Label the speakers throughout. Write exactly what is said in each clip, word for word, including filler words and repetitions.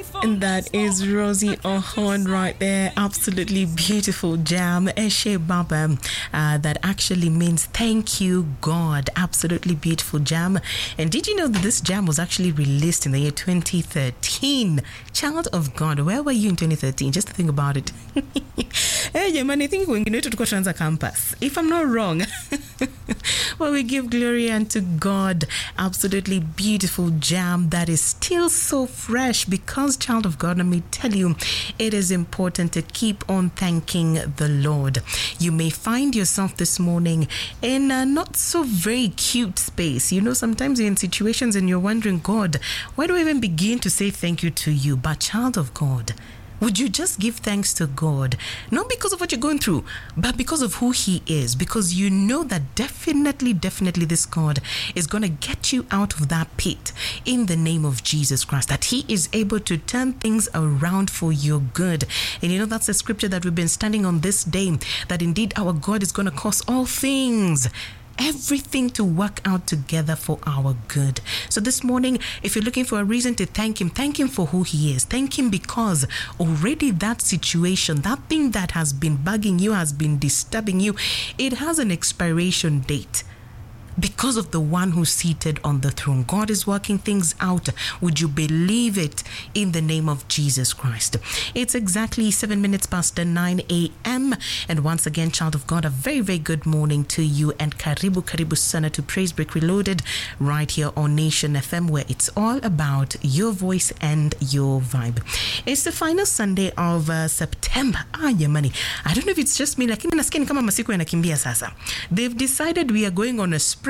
Speaker 1: And that is Rosie Ohon right there. Absolutely beautiful jam. Eshe Baba. Uh, that actually means thank you, God. Absolutely beautiful jam. And did you know that this jam was actually released in the year twenty thirteen? Child of God, where were you in twenty thirteen? Just to think about it. Hey, man, I think we're going to Transa Campus, if I'm not wrong. Well, we give glory unto God. Absolutely beautiful jam that is still so fresh because, child of God, let me tell you, it is important to keep on thanking the Lord. You may find yourself this morning in a not so very cute space. You know, sometimes you're in situations and you're wondering, God, why do I even begin to say thank you to you? But, child of God, would you just give thanks to God? Not because of what you're going through, but because of who He is. Because you know that definitely, definitely this God is going to get you out of that pit in the name of Jesus Christ. That He is able to turn things around for your good. And you know, that's the scripture that we've been standing on this day. That indeed our God is going to cause all things, everything to work out together for our good. So this morning, if you're looking for a reason to thank Him, thank Him for who He is. Thank Him because already that situation, that thing that has been bugging you, has been disturbing you, it has an expiration date. Because of the one who's seated on the throne. God is working things out. Would you believe it in the name of Jesus Christ? It's exactly seven minutes past nine a.m. And once again, child of God, a very, very good morning to you. And karibu, karibu sana to Praise Break Reloaded right here on Nation F M, where it's all about your voice and your vibe. It's the final Sunday of uh, September. Ah, yamani. I don't know if it's just me, lakini nasikia kama masiku yanakimbia sasa. They've decided we are going on a sprint.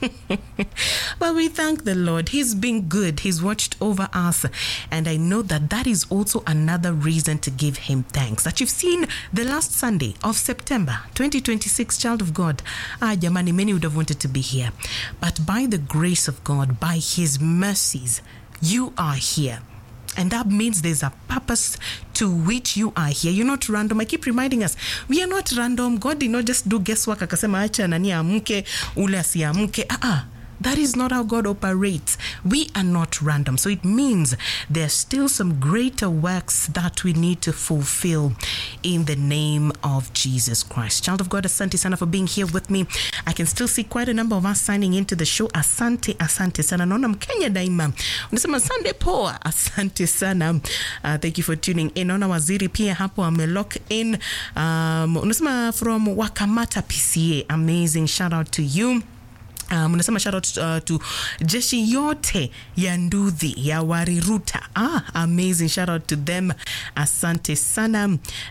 Speaker 1: But we thank the Lord. He's been good. He's watched over us. And I know that that is also another reason to give Him thanks. That you've seen the last Sunday of September twenty twenty-six, child of God. Ah, Jamani, many would have wanted to be here. But by the grace of God, by His mercies, you are here. And that means there's a purpose to which you are here. You're not random. I keep reminding us, we are not random. God did not just do guesswork. Akasema acha nani amke, ule asiamke. Ah ah. That is not how God operates. We are not random. So it means there's still some greater works that we need to fulfill in the name of Jesus Christ. Child of God, asante sana for being here with me. I can still see quite a number of us signing into the show. Asante, asante sana. Naona Mkenya daima. Unasema Sunday poa. Asante sana. Uh, thank you for tuning in. Naona Waziri pia hapo ame lock in. Um, unasema from Wakamata P C A. Amazing. Shout out to you. Um, unasema shout out uh, to jeshi yote ya Nduthi ya Wariruta. Ah, amazing. Shout out to them. Asante sana.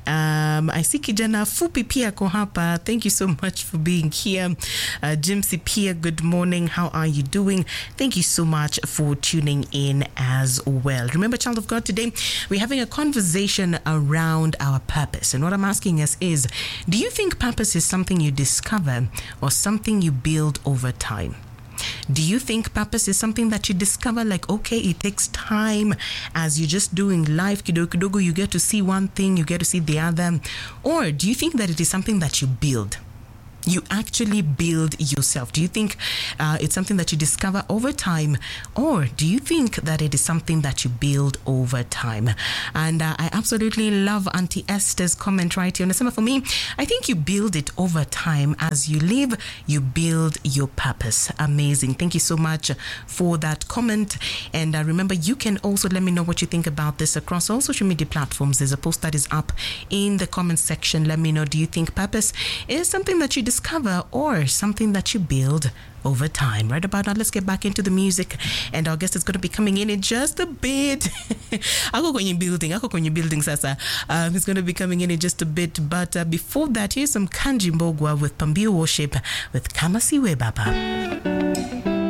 Speaker 1: Um, I see kijana fupi pia ko hapa. Thank you so much for being here. Uh, Jimsy Pia, good morning. How are you doing? Thank you so much for tuning in as well. Remember, child of God, today we're having a conversation around our purpose. And what I'm asking us is, do you think purpose is something you discover or something you build over time? Do you think purpose is something that you discover like, okay, it takes time as you're just doing life, kidogo kidogo, you get to see one thing, you get to see the other? Or do you think that it is something that you build? You actually build yourself. Do you think uh, it's something that you discover over time, or do you think that it is something that you build over time? And uh, I absolutely love Auntie Esther's comment right here. And for me, I think you build it over time. As you live, you build your purpose. Amazing. Thank you so much for that comment. And uh, remember, you can also let me know what you think about this across all social media platforms. There's a post that is up in the comment section. Let me know, do you think purpose is something that you discover or something that you build over time? Right about now, let's get back into the music, and our guest is going to be coming in in just a bit. Ako kwenye building, ako kwenye building sasa. Um, he's going to be coming in in just a bit, but uh, before that, here's some Kanji Mbogwa with Pambio Worship with Kamasiwe Baba.